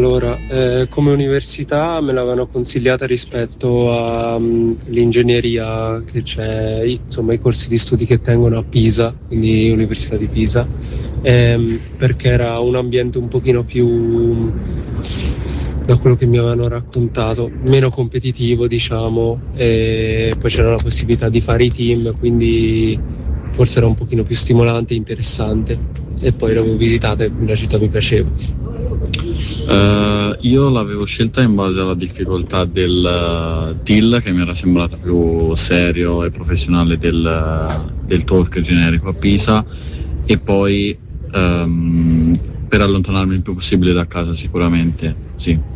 Allora, come università me l'avevano consigliata rispetto all'ingegneria che c'è, insomma i corsi di studi che tengono a Pisa, quindi Università di Pisa, perché era un ambiente un pochino più, da quello che mi avevano raccontato, meno competitivo, diciamo, e poi c'era la possibilità di fare i team, quindi forse era un pochino più stimolante e interessante. E poi l'avevo visitata e la città mi piaceva. Io l'avevo scelta in base alla difficoltà del TIL, che mi era sembrata più serio e professionale del talk generico a Pisa, e poi per allontanarmi il più possibile da casa, sicuramente, sì.